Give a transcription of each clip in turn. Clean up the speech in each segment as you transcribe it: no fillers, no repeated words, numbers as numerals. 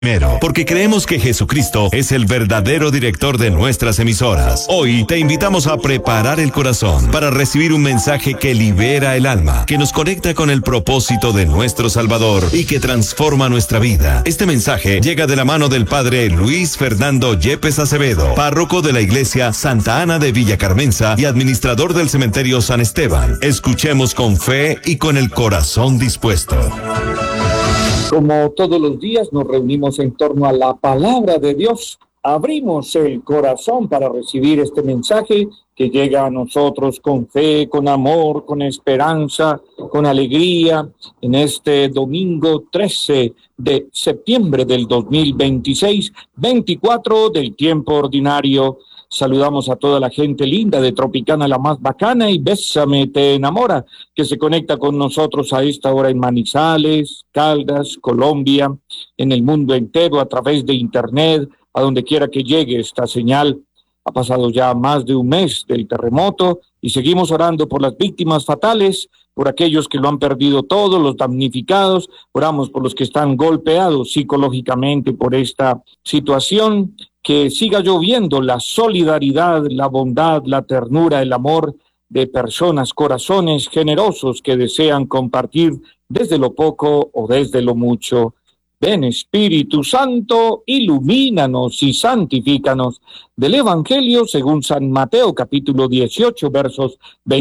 Primero, porque creemos que Jesucristo es el verdadero director de nuestras emisoras. Hoy te invitamos a preparar el corazón para recibir un mensaje que libera el alma, que nos conecta con el propósito de nuestro Salvador y que transforma nuestra vida. Este mensaje llega de la mano del Padre Luis Fernando Yepes Acevedo, párroco de la Iglesia Santa Ana de Villa Carmenza y administrador del Cementerio San Esteban. Escuchemos con fe y con el corazón dispuesto. Como todos los días nos reunimos en torno a la palabra de Dios, abrimos el corazón para recibir este mensaje que llega a nosotros con fe, con amor, con esperanza, con alegría, en este domingo 13 de septiembre del 2026, 24 del tiempo ordinario. Saludamos a toda la gente linda de Tropicana la más bacana y Bésame te enamora, que se conecta con nosotros a esta hora en Manizales, Caldas, Colombia, en el mundo entero a través de internet, a donde quiera que llegue esta señal. Ha pasado ya más de un mes del terremoto y seguimos orando por las víctimas fatales, por aquellos que lo han perdido todo, los damnificados. Oramos por los que están golpeados psicológicamente por esta situación. Que siga lloviendo la solidaridad, la bondad, la ternura, el amor de personas, corazones generosos que desean compartir desde lo poco o desde lo mucho. Ven, Espíritu Santo, ilumínanos y santifícanos. Del Evangelio según San Mateo, capítulo 18, versos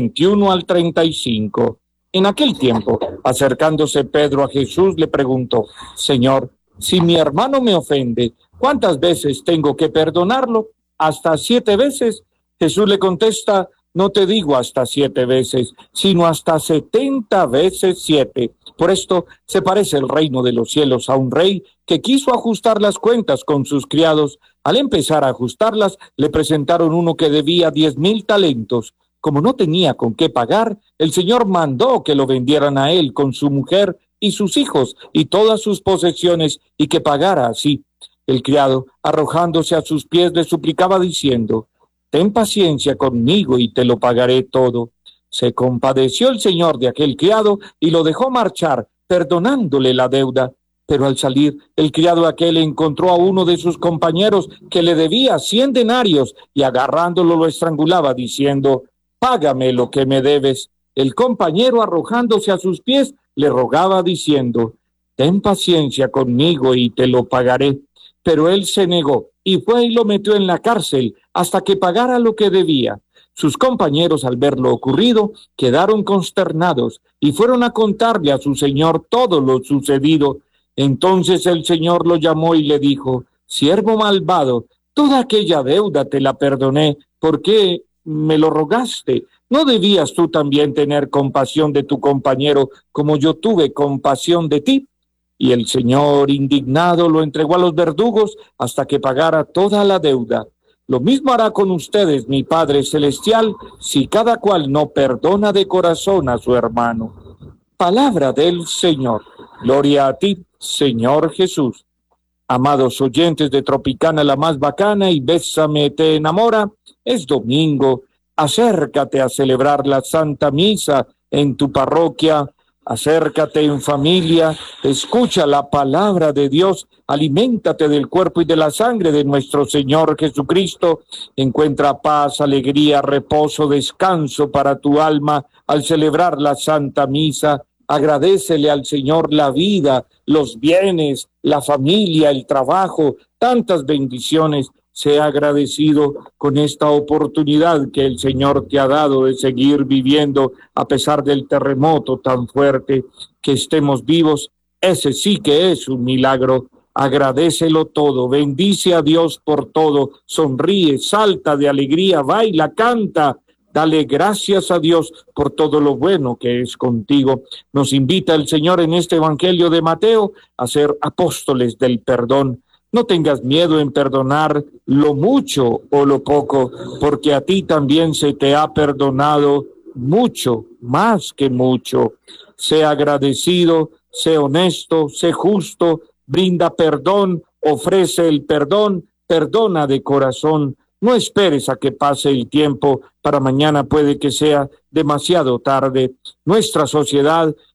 21 al 35. En aquel tiempo, acercándose Pedro a Jesús, le preguntó: Señor, si mi hermano me ofende, ¿cuántas veces tengo que perdonarlo? ¿Hasta 7 veces? Jesús le contesta: no te digo hasta 7 veces, sino hasta 70 veces 7. Por esto se parece el reino de los cielos a un rey que quiso ajustar las cuentas con sus criados. Al empezar a ajustarlas, le presentaron uno que debía 10,000 talentos. Como no tenía con qué pagar, el Señor mandó que lo vendieran a él con su mujer y sus hijos y todas sus posesiones, y que pagara así. El criado, arrojándose a sus pies, le suplicaba diciendo: ten paciencia conmigo y te lo pagaré todo. Se compadeció el señor de aquel criado y lo dejó marchar, perdonándole la deuda. Pero al salir, el criado aquel encontró a uno de sus compañeros que le debía 100 denarios y agarrándolo lo estrangulaba, diciendo: págame lo que me debes. El compañero, arrojándose a sus pies, le rogaba diciendo: ten paciencia conmigo y te lo pagaré. Pero él se negó y fue y lo metió en la cárcel hasta que pagara lo que debía. Sus compañeros, al ver lo ocurrido, quedaron consternados y fueron a contarle a su señor todo lo sucedido. Entonces el señor lo llamó y le dijo: siervo malvado, toda aquella deuda te la perdoné. ¿Por qué me lo rogaste? ¿No debías tú también tener compasión de tu compañero como yo tuve compasión de ti? Y el Señor, indignado, lo entregó a los verdugos hasta que pagara toda la deuda. Lo mismo hará con ustedes mi Padre Celestial, si cada cual no perdona de corazón a su hermano. Palabra del Señor. Gloria a ti, Señor Jesús. Amados oyentes de Tropicana la más bacana y Bésame te enamora, es domingo. Acércate a celebrar la Santa Misa en tu parroquia. Acércate en familia, escucha la palabra de Dios, aliméntate del cuerpo y de la sangre de nuestro Señor Jesucristo. Encuentra paz, alegría, reposo, descanso para tu alma al celebrar la Santa Misa. Agradécele al Señor la vida, los bienes, la familia, el trabajo, tantas bendiciones. Sea agradecido con esta oportunidad que el Señor te ha dado de seguir viviendo a pesar del terremoto tan fuerte. Que estemos vivos, ese sí que es un milagro. Agradécelo todo, bendice a Dios por todo, sonríe, salta de alegría, baila, canta. Dale gracias a Dios por todo lo bueno que es contigo. Nos invita el Señor en este Evangelio de Mateo a ser apóstoles del perdón. No tengas miedo en perdonar lo mucho o lo poco, porque a ti también se te ha perdonado mucho, más que mucho. Sé agradecido, sé honesto, sé justo, brinda perdón, ofrece el perdón, perdona de corazón. No esperes a que pase el tiempo, para mañana puede que sea demasiado tarde. Nuestra sociedad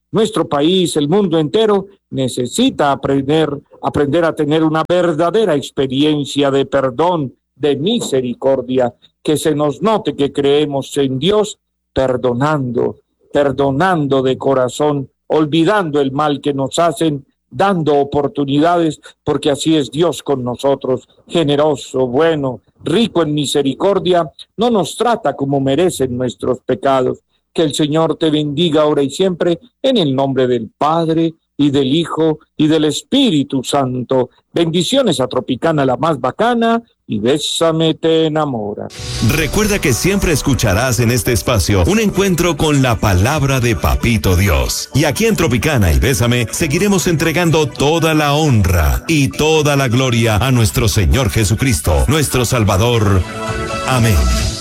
Nuestro país, el mundo entero, necesita aprender a tener una verdadera experiencia de perdón, de misericordia, que se nos note que creemos en Dios, perdonando de corazón, olvidando el mal que nos hacen, dando oportunidades, porque así es Dios con nosotros, generoso, bueno, rico en misericordia, no nos trata como merecen nuestros pecados. Que el Señor te bendiga ahora y siempre, en el nombre del Padre, y del Hijo, y del Espíritu Santo. Bendiciones a Tropicana, la más bacana, y Bésame te enamora. Recuerda que siempre escucharás en este espacio un encuentro con la palabra de Papito Dios. Y aquí en Tropicana y Bésame seguiremos entregando toda la honra y toda la gloria a nuestro Señor Jesucristo, nuestro Salvador. Amén.